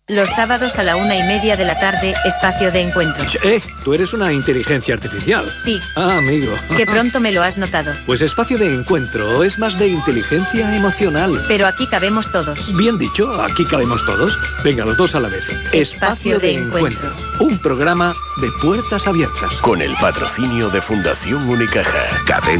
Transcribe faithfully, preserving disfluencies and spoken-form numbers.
Los sábados a la una y media de la tarde, espacio de encuentro. Eh, tú eres una inteligencia artificial. Sí. Ah, amigo. Que pronto me lo has notado. Pues espacio de encuentro es más de inteligencia emocional. Pero aquí cabemos todos. Bien dicho, aquí cabemos todos. Venga, los dos a la vez. Espacio, espacio de, de encuentro. encuentro. Un programa de puertas abiertas. Con el patrocinio de Fundación Unicaja. Cadena